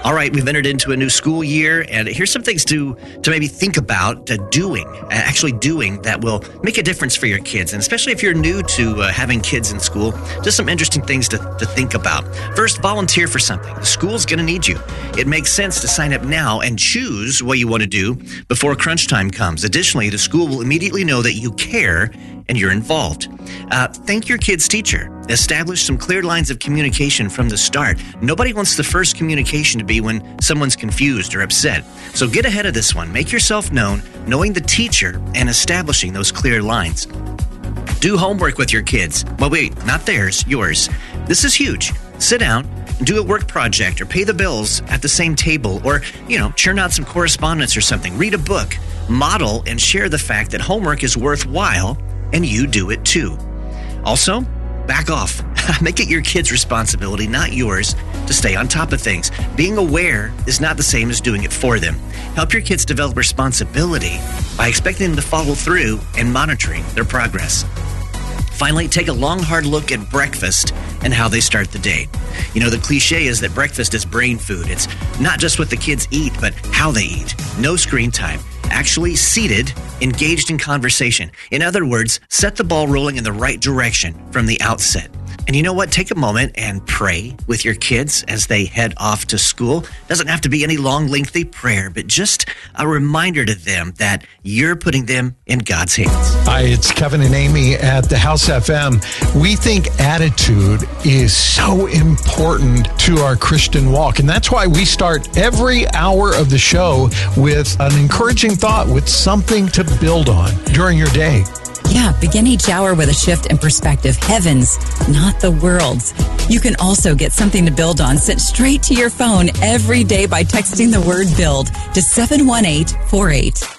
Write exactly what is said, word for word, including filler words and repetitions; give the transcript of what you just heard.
All right, we've entered into a new school year, and here's some things to to maybe think about uh, doing, uh, actually doing that will make a difference for your kids. And especially if you're new to uh, having kids in school, just some interesting things to, to think about. First, volunteer for something. The school's going to need you. It makes sense to sign up now and choose what you want to do before crunch time comes. Additionally, the school will immediately know that you care and you're involved. Uh, thank your kid's teacher. Establish some clear lines of communication from the start. Nobody wants the first communication to be when someone's confused or upset. So get ahead of this one. Make yourself known, knowing the teacher and establishing those clear lines. Do homework with your kids. Well, wait, not theirs, yours. This is huge. Sit down, do a work project, or pay the bills at the same table, or, you know, churn out some correspondence or something. Read a book. Model and share the fact that homework is worthwhile, and you do it too. Also, back off. Make it your kid's responsibility, not yours, to stay on top of things. Being aware is not the same as doing it for them. Help your kids develop responsibility by expecting them to follow through and monitoring their progress. Finally, take a long, hard look at breakfast and how they start the day. You know, the cliche is that breakfast is brain food. It's not just what the kids eat, but how they eat. No screen time. Actually seated, engaged in conversation. In other words, set the ball rolling in the right direction from the outset. And you know what? Take a moment and pray with your kids as they head off to school. Doesn't have to be any long, lengthy prayer, but just a reminder to them that you're putting them in God's hands. Hi, it's Kevin and Amy at the House F M. We think attitude is so important to our Christian walk, and that's why we start every hour of the show with an encouraging thought, with something to build on during your day. Yeah, begin each hour with a shift in perspective. Heavens, not the world's. You can also get something to build on sent straight to your phone every day by texting the word BUILD to seven one eight four eight.